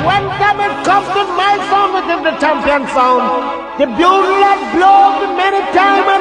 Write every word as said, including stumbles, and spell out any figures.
welcome it comes to my sound, which is the champion sound. The bugle that blows many times